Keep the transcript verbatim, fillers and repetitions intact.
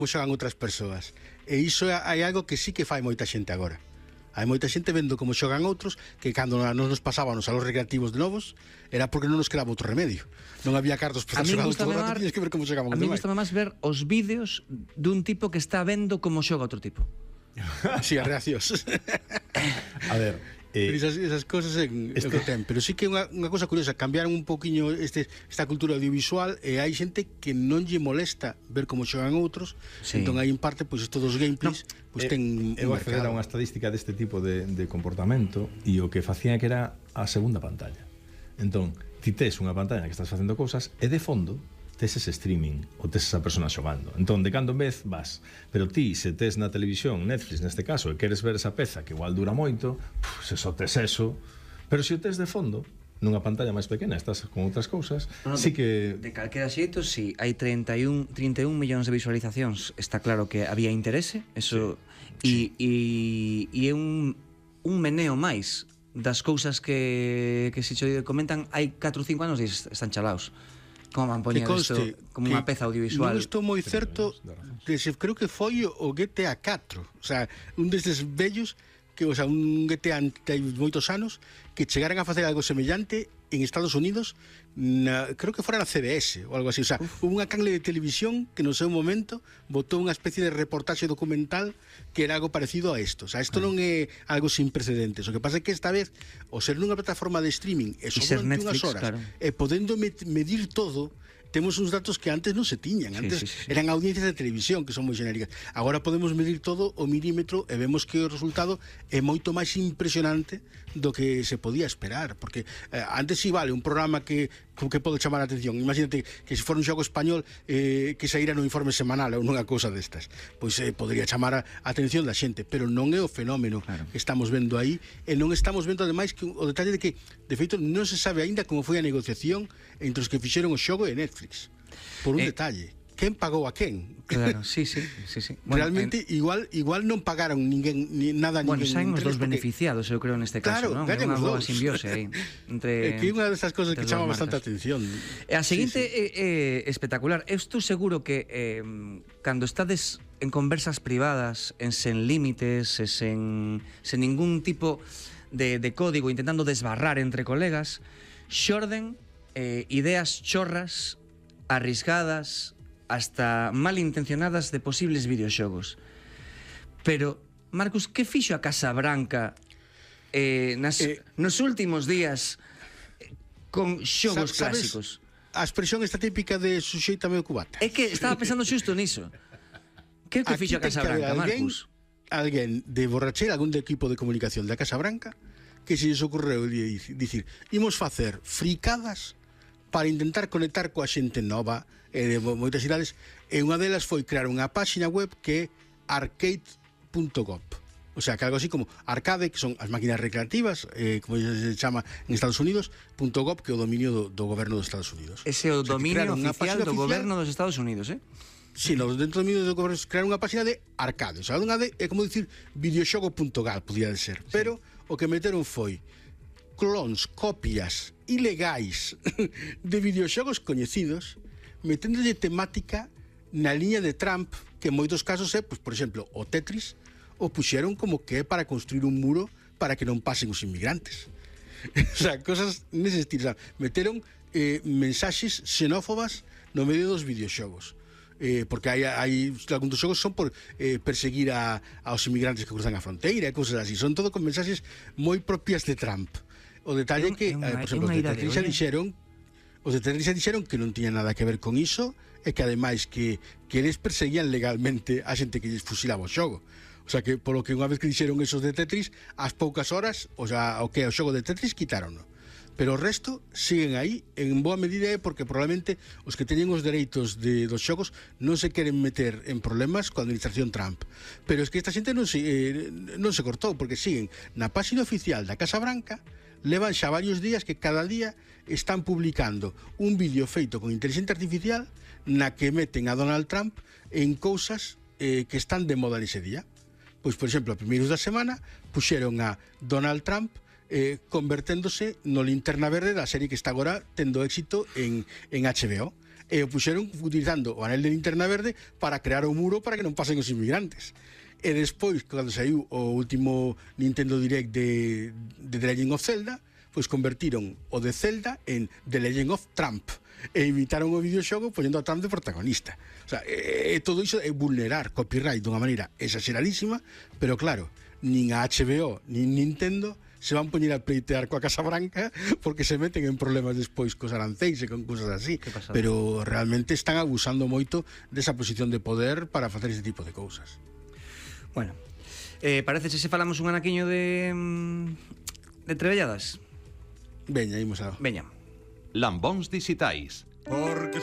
como xogan outras persoas. E iso hai algo que sí que fai moita xente agora. Hai moita xente vendo como xogan outros, que cando non nos pasábamos a los recreativos de novos era porque non nos quedaba outro remedio. Non había cartos para xogar outro rato, tiñes que ver como xogaban os demais. A mí gusta máis ver os vídeos dun tipo que está vendo como xoga outro tipo. Si, sí, as reaccións. A ver, Eh, esas, esas cosas en, este... en ten. Pero sí que unha, unha cosa curiosa, cambiaron un poquinho este, esta cultura audiovisual, e hai xente que non lle molesta ver como xogan outros, sí. Entón hai en parte pois isto dos gameplays no. Pois eh, ten eu acceder a unha estadística deste tipo de, de comportamento, e o que facía que era a segunda pantalla. Entón, ti tes unha pantalla que estás facendo cousas e de fondo tes ese streaming ou tes esa persona xogando. Entón, de cando en vez vas. Pero ti, se tes na televisión, Netflix neste caso, e queres ver esa peza que igual dura moito, puf, se só tes eso. Pero se o tes de fondo, nunha pantalla máis pequena, estás con outras cousas, no, sí que... De calquera xeito, si sí, hai treinta e un millóns de visualizacións, está claro que había interese, eso... Sí. E, sí. e, e é un, un meneo máis das cousas que, que se che comentan hai catro ou cinco anos e están chalaos. Como van poñer isto como unha peza audiovisual. Non estou moi certo, desde, creo que foi o G T A catro, o sea, un destes vellos que, o sea, un G T A que hai moitos anos que chegaran a facer algo semellante en Estados Unidos, na, creo que fora na C B S ou algo así, o sea, Uf. Hubo unha canle de televisión que no seu momento botou unha especie de reportaxe documental que era algo parecido a isto. O sea, isto ah. non é algo sin precedentes. O que pasa é que esta vez, o ser nunha plataforma de streaming e só durante unhas horas, claro. E podendo medir todo, temos uns datos que antes non se tiñan. Antes sí, sí, sí. Eran audiencias de televisión que son moi genéricas. Agora podemos medir todo o milímetro e vemos que o resultado é moito máis impresionante do que se podía esperar, porque eh, antes si vale un programa que que pode chamar a atención. Imagínate que se for un xogo español eh, que saíra no informe semanal ou nunha cousa destas, pois eh, podría chamar a atención da xente, pero non é o fenómeno claro. Que estamos vendo aí, e non estamos vendo ademais que o detalle de que de feito non se sabe aínda como foi a negociación entre os que fixeron o xogo e Netflix, por un eh... detalle. Quen pagou a quen? Claro, sí, sí, sí, sí. Bueno, realmente en... igual igual non pagaron ninguén ni nada bueno, ninguén. Bueno, saen os dos porque... beneficiados, eu creo neste caso, claro, non? É unha boa simbiose aí entre é que é unha desas cousas que chama bastante atención. E a seguinte sí, sí. É, é espectacular. Eu estou seguro que eh, cando estades en conversas privadas, en sen límites, en sen, sen ningún tipo de, de código, intentando desbarrar entre colegas, xorden eh, ideas chorras, arriscadas, hasta malintencionadas de posibles videoxogos. Pero, Marcus, que fixo a Casa Branca eh, nas, eh, nos últimos días con xogos sabes, clásicos? A expresión esta típica de suxeitame o cubata. É que estaba pensando xusto niso. Que que fixo a Casa Branca, alguén, Marcus? Alguén de borracheira, algún de equipo de comunicación da Casa Branca, que se lles ocorreu dicir, imos facer fricadas para intentar conectar coa xente nova e de moitas idades, e unha delas foi crear unha páxina web que é arcade punto gov. O sea, que algo así como arcade, que son as máquinas recreativas, eh, como se chama en Estados Unidos, .gov, que é o dominio do, do goberno dos Estados Unidos. Ese é o, o sea, dominio oficial do oficial, goberno dos Estados Unidos, eh? Sí, no, dentro do dominio do goberno crear unha páxina de arcade. O sea, unha de, é como dicir videoxogo punto gal, podía ser. Sí. Pero o que meteron foi clones, copias ilegais de videoxogos coñecidos, meténdolle temática na liña de Trump, que en moitos casos é, pues, por exemplo, o Tetris, o puxeron como que é para construir un muro para que non pasen os inmigrantes. O sea, cosas nese estilo. O sea, meteron eh, mensaxes xenófobas no medio dos videoxogos. Eh, porque hai, hai algúns dos xogos son por eh, perseguir a, aos inmigrantes que cruzan a fronteira e cosas así. Son todo con mensaxes moi propias de Trump. O detalle é que, eh, por exemplo, os de Tetris xa dixeron os de Tetris xa dixeron que non tiña nada que ver con iso, e que ademais que, que eles perseguían legalmente a xente que lles fusilaba o xogo. O sea, que polo que unha vez que dixeron esos de Tetris, ás poucas horas, o sea, o que é o xogo de Tetris quitárono. Pero o resto siguen aí, en boa medida é porque probablemente os que teñen os dereitos de, dos xogos non se queren meter en problemas coa administración Trump. Pero es que esta xente non se, eh, non se cortou, porque siguen na páxina oficial da Casa Branca, levan xa varios días que cada día están publicando un vídeo feito con inteligencia artificial na que meten a Donald Trump en cousas eh, que están de moda nese día. Pois, por exemplo, a primeiros da semana puxeron a Donald Trump eh, converténdose no Linterna Verde da serie que está agora tendo éxito en, en H B O. e o puxeron utilizando o anel de linterna verde para crear o muro para que non pasen os inmigrantes. E despois, cando saiu o último Nintendo Direct de, de The Legend of Zelda, pois convertiron o de Zelda en The Legend of Trump e imitaron o videoxogo poñendo a Trump de protagonista. O sea, e, e todo iso é vulnerar copyright dunha maneira exageradísima, pero claro, nin a H B O nin Nintendo se van poñer a pleitear coa Casa Branca porque se meten en problemas despois cos aranceis e con cousas así, pero realmente están abusando moito desa posición de poder para facer ese tipo de cousas. Bueno, eh, parece se falamos un anaquiño de de trebelladas. Veña, imos a... Veña. Lambóns dixitais. Porque